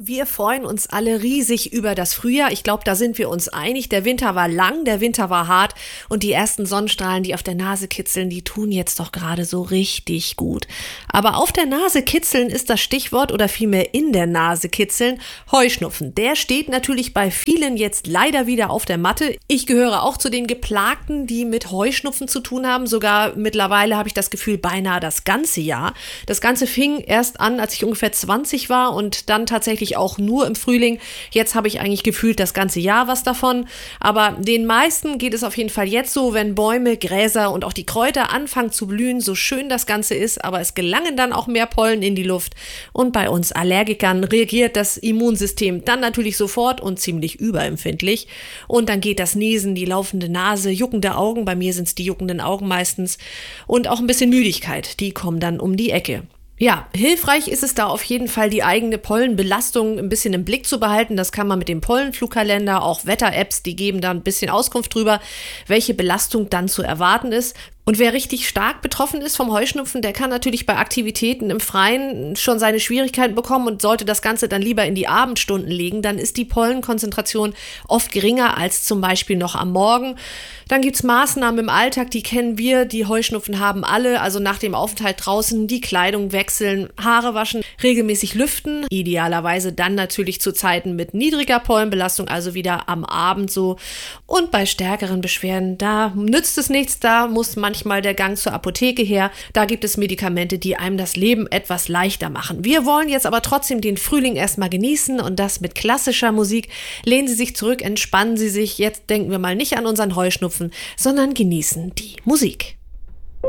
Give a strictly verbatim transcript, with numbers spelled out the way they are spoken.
Wir freuen uns alle riesig über das Frühjahr. Ich glaube, da sind wir uns einig. Der Winter war lang, der Winter war hart und die ersten Sonnenstrahlen, die auf der Nase kitzeln, die tun jetzt doch gerade so richtig gut. Aber auf der Nase kitzeln ist das Stichwort oder vielmehr in der Nase kitzeln. Heuschnupfen, der steht natürlich bei vielen jetzt leider wieder auf der Matte. Ich gehöre auch zu den Geplagten, die mit Heuschnupfen zu tun haben. Sogar mittlerweile habe ich das Gefühl, beinahe das ganze Jahr. Das Ganze fing erst an, als ich ungefähr zwanzig war und dann tatsächlich auch nur im Frühling. Jetzt habe ich eigentlich gefühlt das ganze Jahr was davon. Aber den meisten geht es auf jeden Fall jetzt so, wenn Bäume, Gräser und auch die Kräuter anfangen zu blühen, so schön das Ganze ist, aber es gelangen dann auch mehr Pollen in die Luft. Und bei uns Allergikern reagiert das Immunsystem dann natürlich sofort und ziemlich überempfindlich. Und dann geht das Niesen, die laufende Nase, juckende Augen, bei mir sind es die juckenden Augen meistens, und auch ein bisschen Müdigkeit, die kommen dann um die Ecke. Ja, hilfreich ist es da auf jeden Fall, die eigene Pollenbelastung ein bisschen im Blick zu behalten. Das kann man mit dem Pollenflugkalender, auch Wetter-Apps, die geben da ein bisschen Auskunft drüber, welche Belastung dann zu erwarten ist. Und wer richtig stark betroffen ist vom Heuschnupfen, der kann natürlich bei Aktivitäten im Freien schon seine Schwierigkeiten bekommen und sollte das Ganze dann lieber in die Abendstunden legen. Dann ist die Pollenkonzentration oft geringer als zum Beispiel noch am Morgen. Dann gibt's Maßnahmen im Alltag, die kennen wir, die Heuschnupfen haben alle. Also nach dem Aufenthalt draußen die Kleidung wechseln, Haare waschen, regelmäßig lüften. Idealerweise dann natürlich zu Zeiten mit niedriger Pollenbelastung, also wieder am Abend so. Und bei stärkeren Beschwerden, da nützt es nichts, da muss man manchmal der Gang zur Apotheke her. Da gibt es Medikamente, die einem das Leben etwas leichter machen. Wir wollen jetzt aber trotzdem den Frühling erstmal genießen und das mit klassischer Musik. Lehnen Sie sich zurück, entspannen Sie sich. Jetzt denken wir mal nicht an unseren Heuschnupfen, sondern genießen die Musik.